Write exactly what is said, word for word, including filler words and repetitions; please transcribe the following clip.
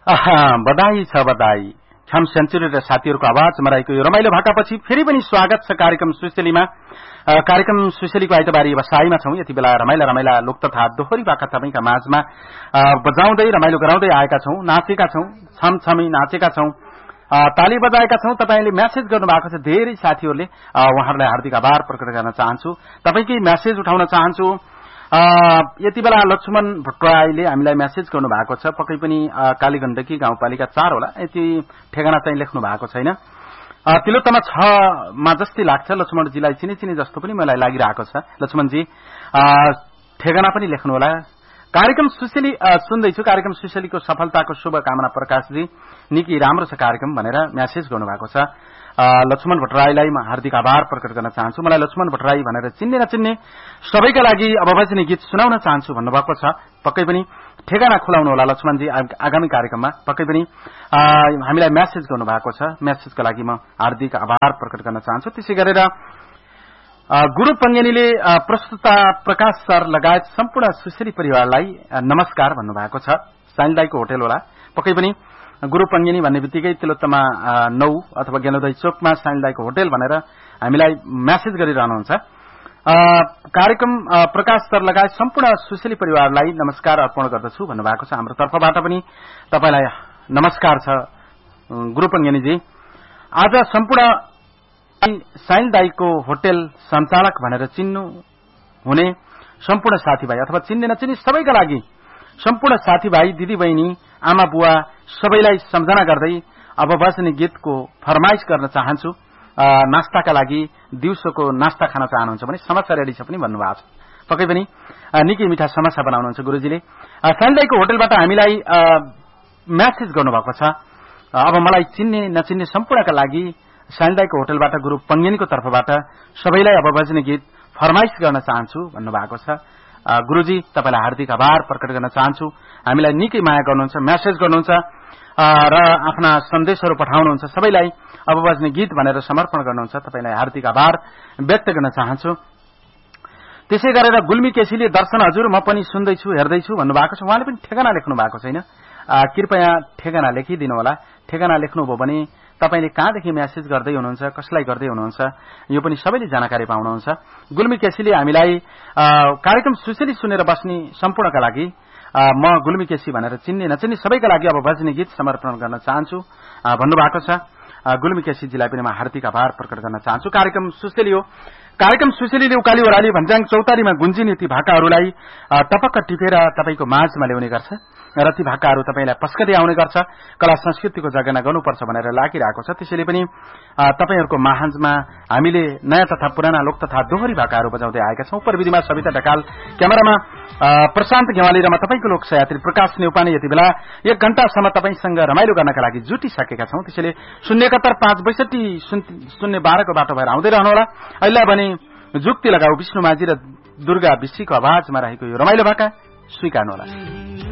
बधाई छ बधाई छम सेन्चुरी र साथीहरूको आवाजमा रहेको यो रमाइलो भाकापछि फेरि पनि स्वागत छ कार्यक्रम सुशेलीमा। कार्यक्रम सुशेलीको आइतबारी बसाईमा छौं। यति बेला रमाइला रमाइला लोक तथा दोहोरी भाका तपाईका माझमा बजाउँदै रमाइलो गराउँदै आएका छौं, नाचेका छौं, छमछमी नाचेका छौं, ताली बजाएका छौं। तपाईले मेसेज गर्नु भएको छ धेरै साथीहरूले, उहाँहरूलाई हार्दिक आभार प्रकट गर्न चाहन्छु। तपाईकै मेसेज उठाउन चाहन्छु। यति बेला लक्ष्मण भट्टराईले हामीलाई मेसेज गर्नु भएको छ। पक्कै पनि कालीगण्डकी गाउँपालिका चार होला, यति ठेगाना चाहिँ लेख्नु भएको छैन। तिलोत्तमा छ मा जस्तै लाग्छ। लक्ष्मणजीलाई चिनी चिनी जस्तो पनि मलाई लागिरहेको छ। लक्ष्मणजी ठेगाना पनि लेख्नु होला। कार्यक्रम सुशेली सुन्दैछु, कार्यक्रम सुशेलीको सफलताको शुभकामना प्रकाशजी, निकै राम्रो छ कार्यक्रम भनेर मेसेज गर्नु भएको छ। लक्ष्मण भट्टराईलाई म हार्दिक आभार प्रकट गर्न चाहन्छु। मलाई लक्ष्मण भट्टराई भनेर चिन्ने नचिन्ने सबैका लागि अब भजनी गीत सुनाउन चाहन्छु भन्नुभएको छ। पक्कै पनि ठेगाना खुलाउनु होला लक्ष्मणजी आगामी कार्यक्रममा। पक्कै पनि हामीलाई मेसेज गर्नु भएको छ। मेसेजको लागि म हार्दिक आभार प्रकट गर्न चाहन्छु। त्यसै गरेर गुरु पङ्गेनीले प्रस्तुता प्रकाश सर लगायत सम्पूर्ण सुशेली परिवारलाई नमस्कार भन्नुभएको छ। साइलदाईको होटेल होला। पक्कै पनि गुरु पङ्गेनी भन्ने बित्तिकै तिलोत्तमा नौ अथवा गेलोदय चोकमा साइलदाईको होटेल भनेर हामीलाई मेसेज गरिरहनुहुन्छ। कार्यक्रम प्रकाश सर लगायत सम्पूर्ण सुशेली परिवारलाई नमस्कार अर्पण गर्दछु भन्नुभएको छ। हाम्रो तर्फबाट पनि तपाईलाई नमस्कार छ गुरु पङ्गेनीजी। आज सम्पूर्ण साइलदाईको होटेल सञ्चालक भनेर चिन्नु हुने सम्पूर्ण साथीभाइ अथवा चिन्ने नचिन्ने सबैका लागि, सम्पूर्ण साथीभाइ दिदीबहिनी आमा बुवा सबैलाई सम्झना गर्दै अब बज्ने गीतको फरमाइश गर्न चाहन्छु। नास्ताका लागि दिउँसोको नास्ता खान चाहनुहुन्छ भने समोसा रेडी छ पनि भन्नुभएको छ। पक्कै पनि निकै मिठा समोसा बनाउनुहुन्छ गुरुजीले। साइलदाईको होटेलबाट हामीलाई मेसेज गर्नुभएको छ। अब मलाई चिन्ने नचिन्ने सम्पूर्णका लागि साइलदाईको होटेलबाट गुरु पङ्गेनीको तर्फबाट सबैलाई अब बज्ने गीत फरमाइश गर्न चाहन्छु भन्नुभएको छ। गुरुजी तपाईलाई हार्दिक आभार प्रकट गर्न चाहन्छु। हामीलाई निकै माया गर्नुहुन्छ, मेसेज गर्नुहुन्छ र आफ्ना सन्देशहरू पठाउनुहुन्छ। सबैलाई अब बज्ने गीत भनेर समर्पण गर्नुहुन्छ। तपाईलाई हार्दिक आभार व्यक्त गर्न चाहन्छु। त्यसै गरेर गुल्मी केसीले दर्शन हजुर म पनि सुन्दैछु हेर्दैछु भन्नुभएको छ। उहाँले पनि ठेगाना लेख्नु भएको छैन। कृपया ठेगाना लेखिदिनु होला। ठेगाना लेख्नुभयो भने तपाईले कहाँदेखि मेसेज गर्दै हुनुहुन्छ, कसलाई गर्दै हुनुहुन्छ, यो पनि सबैले जानकारी पाउनुहुन्छ। गुल्मी केसीले हामीलाई कार्यक्रम सुशेली सुनेर बस्ने सम्पूर्णका लागि म गुल्मी केसी भनेर चिन्ने नचिन्ने सबैका लागि अब बज्ने गीत समर्पण गर्न चाहन्छु भन्नुभएको छ। गुल्मी केसीजीलाई पनि म हार्दिक आभार प्रकट गर्न चाहन्छु। कार्यक्रम सुशेली हो। कार्यक्रम सुशेलीले उकाली ओह्राली भन्ज्याङ चौतारीमा गुन्जिने ती भाकाहरूलाई टपक्क टिपेर तपाईँको माझमा ल्याउने गर्छ र ती भाकाहरू तपाईँलाई पस्कदै आउने गर्छ। कला संस्कृतिको जगेर्ना गर्नुपर्छ भनेर लागिरहेको छ। त्यसैले पनि तपाईँहरूको माझमा हामीले नयाँ तथा पुराना लोक तथा दोहोरी भाकाहरू बजाउँदै आएका छौं। प्रविधिमा सविता ढकाल, क्यामेरामा प्रशान्त घेवाली र म तपाईँको लोक सहयात्री प्रकाश नेउपाने यति बेला एक घण्टासम्म तपाईँसँग रमाइलो गर्नका लागि जुटिसकेका छौं। त्यसैले शून्य एकहत्तर पाँच बैसठी शून्य बाह्रको बाटो भएर आउँदै रहनुहोला। अहिले भने जुक्ति लगाऊ विष्णु माझी र दुर्गा विश्रीको आवाजमा रहेको यो रमाइलो भाका स्वीकार्नुहोला।